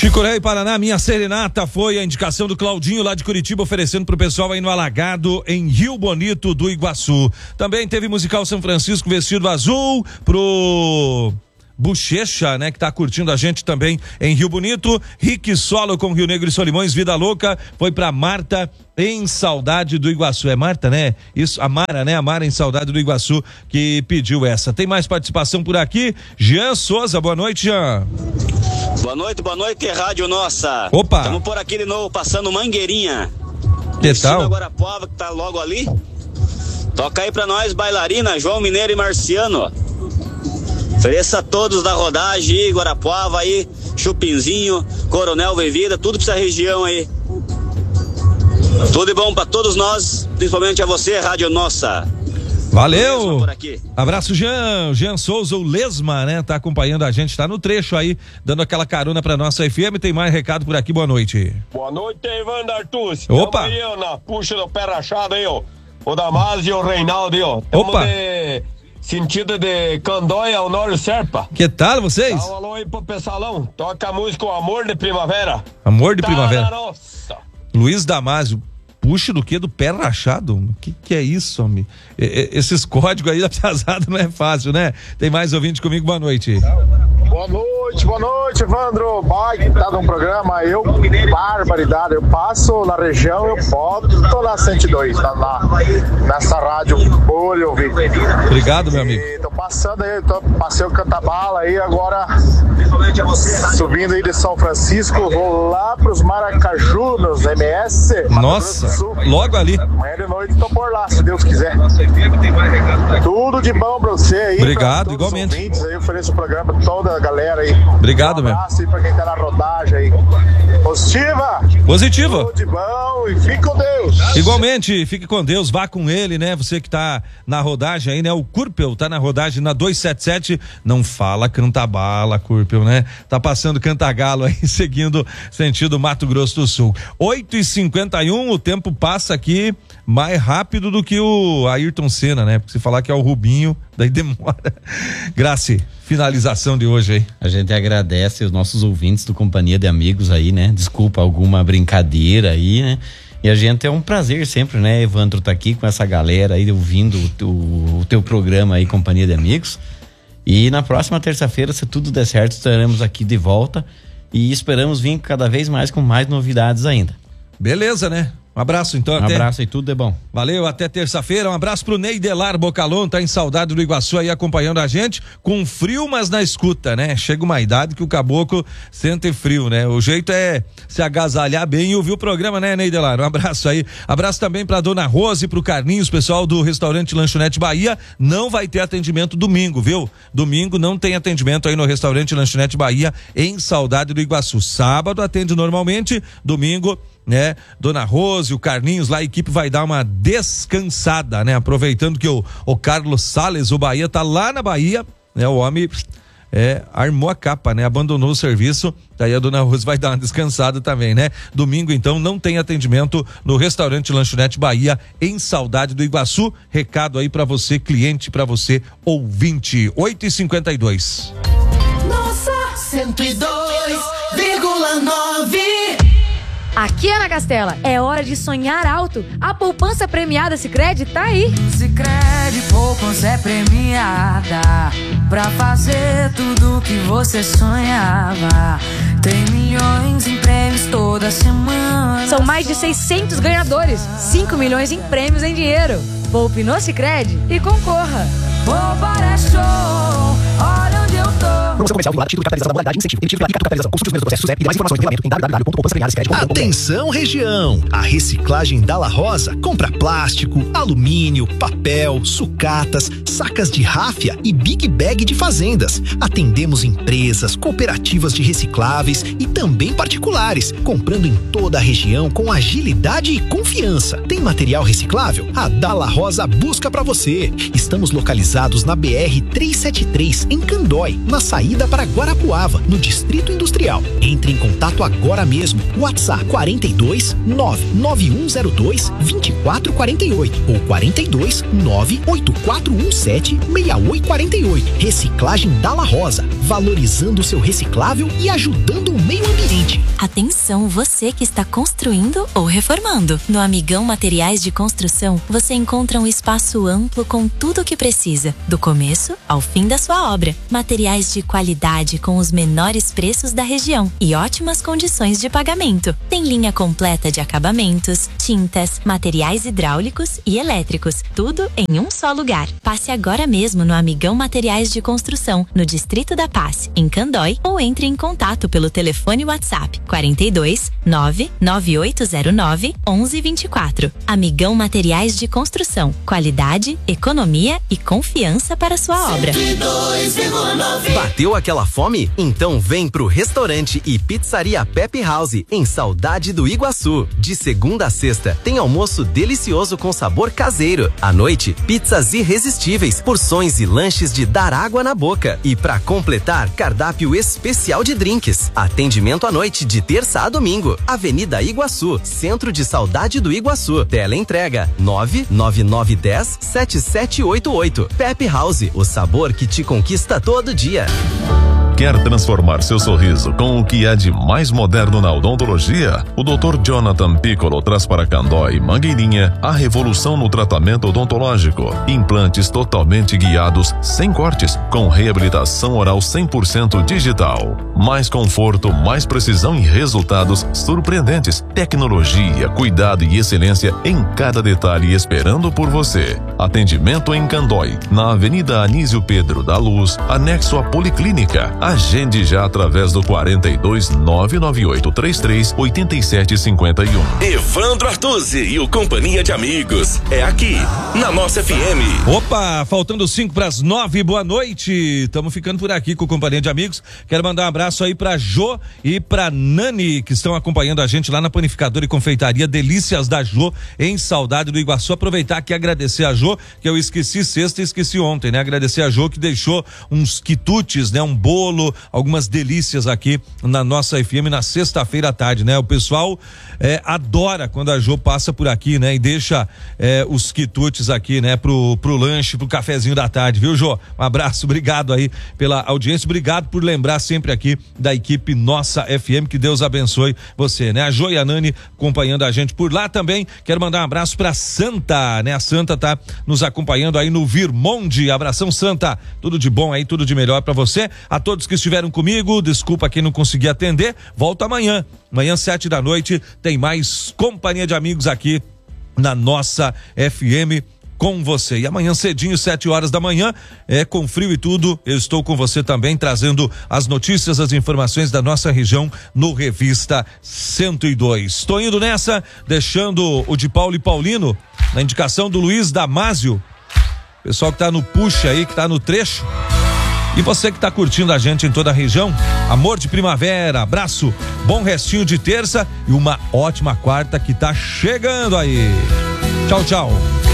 Chicuré e Paraná, minha serenata foi a indicação do Claudinho lá de Curitiba, oferecendo pro pessoal aí no Alagado, em Rio Bonito do Iguaçu. Também teve musical São Francisco Vestido Azul pro Bochecha, né, que tá curtindo a gente também em Rio Bonito. Rick Solo com Rio Negro e Solimões, Vida Louca, foi pra Marta em Saudade do Iguaçu. É Marta, né? Isso, a Mara, né? A Mara em Saudade do Iguaçu que pediu essa. Tem mais participação por aqui. Jean Souza, boa noite, Jean. Boa noite, Rádio Nossa. Opa! Estamos por aqui de novo, passando Mangueirinha. Que tal? Guarapuava, que tá logo ali. Toca aí pra nós, bailarina, João Mineiro e Marciano. Ofereça a todos da rodagem aí, Guarapuava aí, Chupinzinho, Coronel Vivida, tudo pra essa região aí. Tudo de bom pra todos nós, principalmente a você, Rádio Nossa. Valeu! Abraço, Jean Souza, o Lesma, né? Tá acompanhando a gente, tá no trecho aí, dando aquela carona pra nossa FM. Tem mais recado por aqui, boa noite. Boa noite, Evandro Artus. Opa! Aí, ó, na puxa do pé rachado aí, ó. O Damásio e o Reinaldo aí, ó. Opa! De sentido de Candóia, Honório Serpa. Que tal vocês? Dá um alô aí pro pessoalão. Toca a música O Amor de Primavera. Amor de Primavera. Nossa. Luiz Damásio. Puxa do quê? Do pé rachado? Que é isso, homem? Esses códigos aí da piazada não é fácil, né? Tem mais ouvinte comigo, boa noite. Boa noite, Evandro. Baita tá no programa. Barbaridade. Eu passo na região, eu boto na 102, nessa rádio Bolha ouvir. Obrigado, meu amigo. Tô passando aí, passei o Cantabala aí, agora subindo aí de São Francisco, vou lá pros Maracaju, nos MS. Nossa, logo ali. Amanhã de noite tô por lá, se Deus quiser. Tudo de bom pra você aí. Obrigado, igualmente. Aí, ofereço o programa pra toda a galera aí. Obrigado, meu. Um abraço aí pra quem tá na rodagem aí. Positiva. Tudo de bom e fique com Deus. Igualmente, fique com Deus, vá com ele, né? Você que tá na rodagem aí, né? O Curpel tá na rodagem na 277. Não fala Cantabala, Curpel, né? Tá passando Cantagalo aí, seguindo sentido Mato Grosso do Sul. 8h51, o tempo passa aqui mais rápido do que o Ayrton Senna, né? Porque se falar que é o Rubinho, daí demora. Graci, finalização de hoje aí. A gente agradece os nossos ouvintes do Companhia de Amigos aí, né? Desculpa alguma brincadeira aí, né? E a gente é um prazer sempre, né, Evandro, tá aqui com essa galera aí ouvindo o teu programa aí, Companhia de Amigos. E na próxima terça-feira, se tudo der certo, estaremos aqui de volta e esperamos vir cada vez mais com mais novidades ainda. Beleza, né? Um abraço, então. Um abraço e tudo de bom. Valeu, até terça-feira. Um abraço pro Neidelar Bocalon, tá em Saudade do Iguaçu aí acompanhando a gente, com frio, mas na escuta, né? Chega uma idade que o caboclo sente frio, né? O jeito é se agasalhar bem e ouvir o programa, né, Neidelar? Um abraço aí. Abraço também pra Dona Rose e pro Carlinhos, pessoal do restaurante Lanchonete Bahia. Não vai ter atendimento domingo, viu? Domingo não tem atendimento aí no restaurante Lanchonete Bahia, em Saudade do Iguaçu. Sábado atende normalmente, domingo, né? Dona Rose, o Carlinhos lá, a equipe vai dar uma descansada, né? Aproveitando que o Carlos Salles, o Bahia, tá lá na Bahia, né? O homem armou a capa, né? Abandonou o serviço, daí a Dona Rose vai dar uma descansada também, né? Domingo, então, não tem atendimento no restaurante Lanchonete Bahia, em Saudade do Iguaçu. Recado aí pra você, cliente, pra você, ouvinte. 8h52. Nossa, 102,9. Aqui, Ana Castela, é hora de sonhar alto. A poupança premiada Sicredi tá aí. Sicredi Poupança é premiada pra fazer tudo que você sonhava. Tem milhões em prêmios toda semana. São mais de 600 ganhadores, 5 milhões em prêmios em dinheiro. Poupe no Sicredi e concorra. Poupar é show, olha onde eu tô. Promoção comercial vinculada, título de capitalização da modalidade, incentivo. Emitido pela capitalização. Consulte os mesmos processos e mais informações no regulamento em www.poupançapremiadasicredi.com.br. Atenção, região! A reciclagem Dalla Rosa compra plástico, alumínio, papel, sucatas, sacas de ráfia e big bag de fazendas. Atendemos empresas, cooperativas de recicláveis e também particulares, comprando em toda a região com agilidade e confiança. Tem material reciclável? A Dalla Rosa busca pra você. Estamos localizados na BR-373, em Candói, na saída para Guarapuava, no Distrito Industrial. Entre em contato agora mesmo. WhatsApp 42 99102 2448 ou 42 98417 6848. Reciclagem Dalla Rosa. valorizando seu reciclável e ajudando o meio ambiente. Atenção, você que está construindo ou reformando. No Amigão Materiais de Construção, você encontra um espaço amplo com tudo o que precisa, do começo ao fim da sua obra. Materiais de qualidade com os menores preços da região e ótimas condições de pagamento. Tem linha completa de acabamentos, tintas, materiais hidráulicos e elétricos, tudo em um só lugar. Passe agora mesmo no Amigão Materiais de Construção, no Distrito da Paz, em Candói, ou entre em contato pelo telefone WhatsApp 42 99809 1124. Amigão Materiais de Construção, qualidade, economia e confiança para sua obra. 102,9. Bateu aquela fome? Então vem pro restaurante e pizzaria Pepe House, em Saudade do Iguaçu. De segunda a sexta, tem almoço delicioso com sabor caseiro. À noite, pizzas irresistíveis, porções e lanches de dar água na boca. E pra completar, cardápio especial de drinks. Atendimento à noite de terça a domingo. Avenida Iguaçu, Centro de Saudade do Iguaçu. Teleentrega 99910-7788. Pepe House, o sabor que te conquista todo dia. Quer transformar seu sorriso com o que é de mais moderno na odontologia? O Dr. Jonathan Piccolo traz para Candói e Mangueirinha a revolução no tratamento odontológico. Implantes totalmente guiados, sem cortes, com reabilitação oral 100% digital. Mais conforto, mais precisão e resultados surpreendentes. Tecnologia, cuidado e excelência em cada detalhe esperando por você. Atendimento em Candói, na Avenida Anísio Pedro da Luz, anexo à Policlínica. Agende já através do 42 99833 8751. Evandro Artuzzi e o Companhia de Amigos. É aqui, na nossa FM. Opa, faltando 5 para as 9, boa noite. Estamos ficando por aqui com o Companhia de Amigos. Quero mandar um abraço aí pra Jô e pra Nani, que estão acompanhando a gente lá na Panificadora e Confeitaria Delícias da Jô, em Saudade do Iguaçu. Aproveitar aqui e agradecer a Jô, que eu esqueci sexta e esqueci ontem, né? Agradecer a Jô, que deixou uns quitutes, né? Um bolo, algumas delícias aqui na nossa FM na sexta-feira à tarde, né? O pessoal adora quando a Jô passa por aqui, né? E deixa os quitutes aqui, né? Pro lanche, pro cafezinho da tarde, viu, Jô? Um abraço, obrigado aí pela audiência, obrigado por lembrar sempre aqui da equipe Nossa FM, que Deus abençoe você, né? A Jô e a Nani acompanhando a gente por lá também. Quero mandar um abraço pra Santa, né? A Santa tá nos acompanhando aí no Virmonde. Abração, Santa, tudo de bom aí, tudo de melhor pra você. A todos que estiveram comigo, desculpa quem não consegui atender, volta amanhã 7h tem mais Companhia de Amigos aqui na Nossa FM com você. E amanhã cedinho, 7h, com frio e tudo, eu estou com você também, trazendo as notícias, as informações da nossa região no Revista 102. Estou indo nessa, deixando o de Paulo e Paulino, na indicação do Luiz Damásio, pessoal que tá no puxa aí, que tá no trecho. E você que está curtindo a gente em toda a região, amor de primavera, abraço, bom restinho de terça e uma ótima quarta que tá chegando aí. Tchau, tchau.